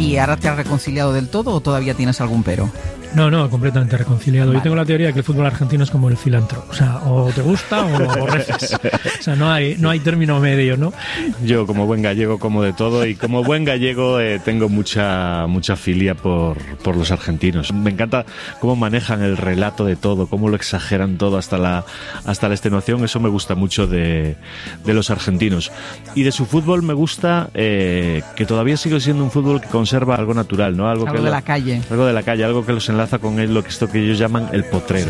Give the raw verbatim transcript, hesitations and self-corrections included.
¿Y ahora te has reconciliado del todo o todavía tienes algún pero? No, no, completamente reconciliado. Vale. Yo tengo la teoría de que el fútbol argentino es como el cilantro. O sea, o te gusta o lo aborreces. O sea, no hay, no hay término medio, ¿no? Yo, como buen gallego, como de todo. Y como buen gallego, eh, tengo mucha mucha filia por, por los argentinos. Me encanta cómo manejan el relato de todo, cómo lo exageran todo hasta la, hasta la extenuación. Eso me gusta mucho de, de los argentinos. Y de su fútbol me gusta eh, que todavía sigue siendo un fútbol que conserva algo natural, ¿no? Algo, Algo que de lo, la calle. Algo de la calle, algo que los enlaza con él, lo que esto que ellos llaman el potrero.